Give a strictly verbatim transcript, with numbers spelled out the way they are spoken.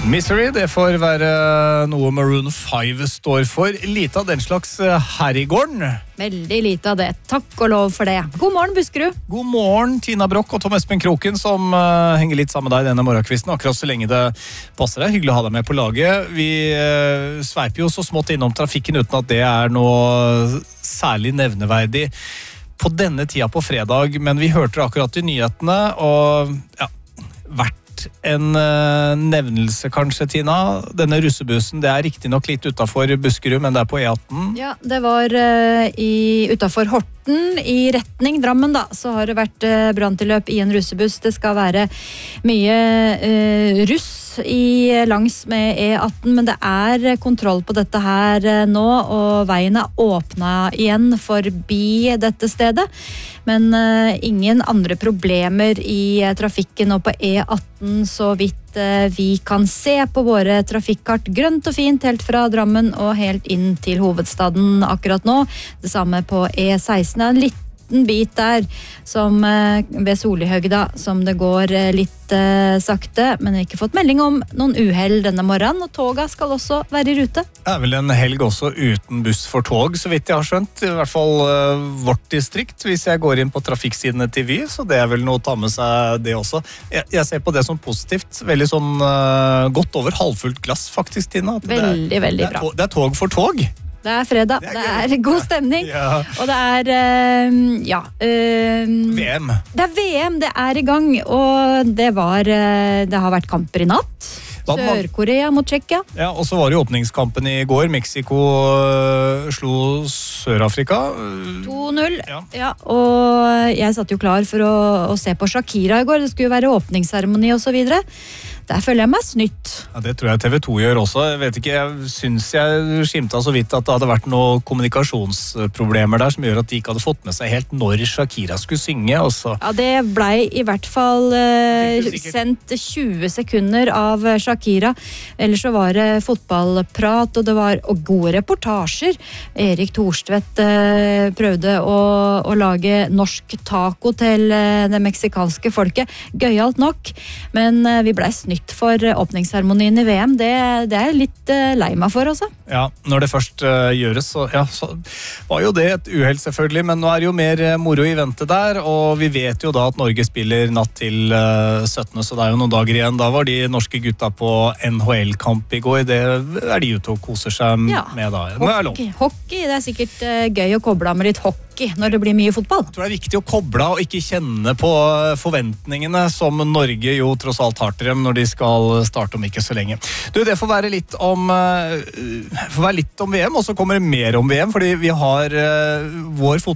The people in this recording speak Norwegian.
Misery, det får være noe Maroon five står for. Lite av den slags her i gården. Veldig lite av det. Takk og lov for det. God morgen, Buskerud. God morgen, Tina Brock og Tom Espen Kroken, som uh, henger litt sammen med deg denne morgenkvisten, akkurat så lenge det passer deg. Hyggelig å ha deg med på laget. Vi uh, sveiper jo så smått innom trafikken uten at det er noe særlig nevneverdig på denne tida på fredag, men vi hørte det akkurat i nyhetene, og ja, vært en uh, nevnelse kanskje, Tina. Denne russebussen, det er riktig nok litt utenfor Buskerud, men det er på E atten. Ja, det var uh, i, utenfor Horten, i retning Drammen da, så har det vært uh, branntilløp i en russebuss. Det skal være mye uh, russ i, langs med E atten, men det er kontroll på dette her uh, nå, og veien er åpnet igjen forbi dette stedet. Men uh, ingen andre problemer i uh, trafikken nå på E atten, så vidt uh, vi kan se på våre trafikkart. Grønt og fint helt fra Drammen og helt inn til hovedstaden akkurat nå. Det samme på E seksten. Det er en liten bit der som, uh, ved Solihøgda, som det går uh, litt uh, sakte, men jeg har ikke fått melding om noen uheld denne morgenen, og toga skal også være i rute. Det er vel en helg også uten buss for tog, så vidt jeg har skjønt. I hvert fall uh, vårt distrikt, hvis jeg går inn på trafikksidene til Vy, så det er vel noe å ta med seg det også. Jeg, jeg ser på det som positivt. Veldig sånn uh, godt over halvfullt glass, faktisk, Tina. Veldig, det er, veldig det er, bra. Det er tog for tog. Det er fredag, det er, det er god stemning, ja. Og det er, uh, ja uh, V M. Det er V M, det er i gang, og det var, uh, det har vært kamper i natt. Sør-Korea mot Tsjekkia. Ja, og så var det jo åpningskampen i går. Mexico uh, slo Sør-Afrika. to null, ja. Ja, og jeg satt jo klar for å, å se på Shakira i går. Det skulle jo være åpningsseremoni og så videre. Der føler jeg meg snytt. Ja, det tror jeg T V to gjør også. Jeg vet ikke, jeg synes jeg skimta så vidt at det hadde vært noen kommunikasjonsproblemer der som gjør at de ikke hadde fått med seg helt når Shakira skulle synge. Også. Ja, det blei i hvert fall uh, sendt tjue sekunder av Shakira. Ellers så var det fotballprat, og det var og gode reportasjer. Erik Thorstvedt uh, prøvde å, å lage norsk taco til uh, det meksikanske folket. Gøyalt nok, men uh, vi blei snytt for åpningsseremonien i V M. Det, det er litt uh, lei meg for også. Ja, når det først uh, gjøres, så, ja, så var jo det et uheld selvfølgelig, men nå er det jo mer uh, moro i vente der, og vi vet jo da at Norge spiller natt til uh, syttende, så det er jo noen dager igjen. Da var de norske gutta på N H L-kamp i går. Det er de ute og koser seg ja. med da. Hockey, hockey, det er sikkert uh, gøy å koble av med litt hockey når det blir mye fotball. Jeg tror det er viktig å koble av og ikke kjenne på forventningene som Norge jo tross alt har til dem når de skal starte om ikke så lenge. Du, det får være litt om, uh, får være litt om V M, og så kommer det mer om V M, fordi vi har uh, vår fotball